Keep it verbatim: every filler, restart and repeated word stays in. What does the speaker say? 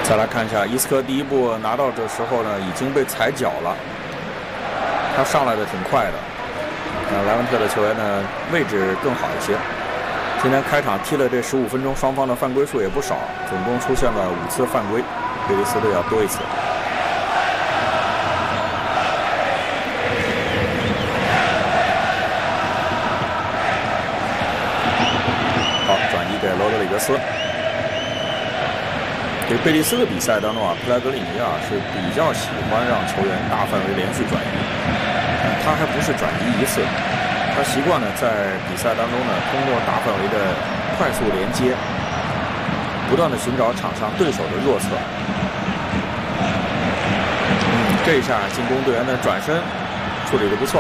再来看一下伊斯科第一步拿到的时候呢，已经被踩脚了，他上来的挺快的。那莱文特的球员呢，位置更好一些。今天开场踢了这十五分钟，双方的犯规数也不少，总共出现了五次犯规，贝蒂斯队要多一次。好，转移给罗德里格斯。对贝蒂斯的比赛当中啊，佩莱格里尼啊是比较喜欢让球员大范围连续转移，他还不是转移一次，他习惯呢在比赛当中呢通过大范围的快速连接，不断的寻找场上对手的弱侧。嗯，这一下进攻队员的转身处理的不错。